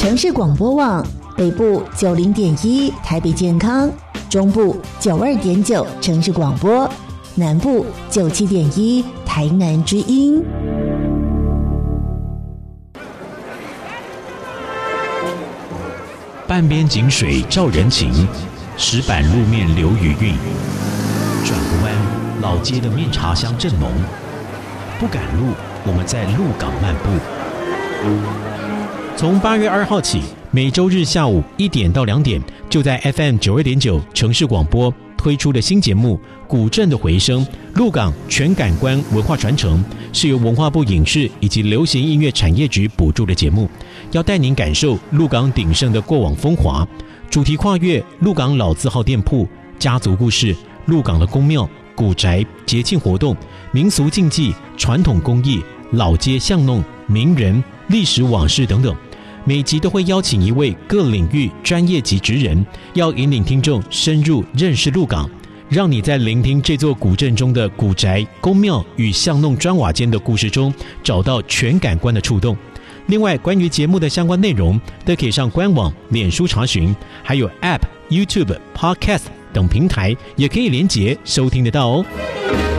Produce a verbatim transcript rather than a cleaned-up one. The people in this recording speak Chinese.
城市广播网，北部九零点一台北健康，中部九二点九城市广播，南部九七点一台南之音。 半边井水照人情，石板路面留余韵。转个弯，老街的面茶香正浓。不赶路，我们在鹿港漫步。从八月二号起，每周日下午一点到两点，就在 F M 九二点九城市广播推出的新节目《古镇的回声》，鹿港全感官文化传承，是由文化部影视以及流行音乐产业局补助的节目，要带您感受鹿港鼎盛的过往风华。主题跨越鹿港老字号店铺、家族故事、鹿港的宫庙、古宅、节庆活动、民俗禁忌、传统工艺、老街巷弄、名人、历史往事等等。每集都会邀请一位各领域专业级职人，要引领听众深入认识鹿港，让你在聆听这座古镇中的古宅、宫庙与巷弄砖瓦间的故事中，找到全感官的触动。另外，关于节目的相关内容，都可以上官网、脸书查询，还有 App、YouTube、Podcast 等平台，也可以连结收听得到哦。